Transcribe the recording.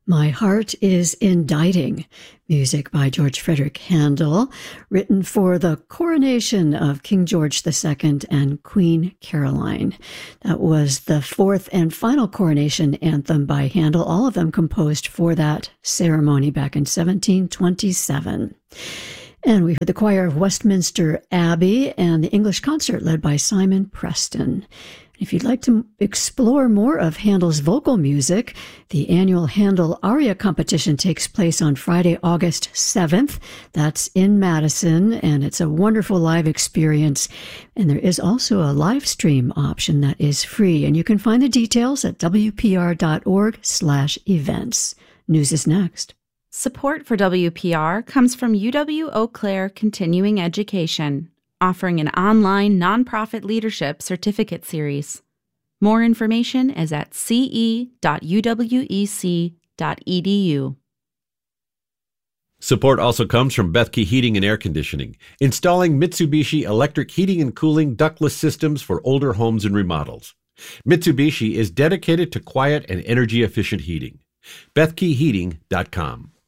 My Heart is Indicting, music by George Frederick Handel, written for the coronation of King George II and Queen Caroline. That was the fourth and final coronation anthem by Handel, all of them composed for that ceremony back in 1727. And we heard the choir of Westminster Abbey and the English concert led by Simon Preston. If you'd like to explore more of Handel's vocal music, the annual Handel Aria Competition takes place on Friday, August 7th. That's in Madison, and it's a wonderful live experience. And there is also a live stream option that is free, and you can find the details at wpr.org/events. News is next. Support for WPR comes from UW-Eau Claire Continuing Education, offering an online nonprofit leadership certificate series. More information is at ce.uwec.edu. Support also comes from Bethke Heating and Air Conditioning, installing Mitsubishi electric heating and cooling ductless systems for older homes and remodels. Mitsubishi is dedicated to quiet and energy-efficient heating. BethkeHeating.com.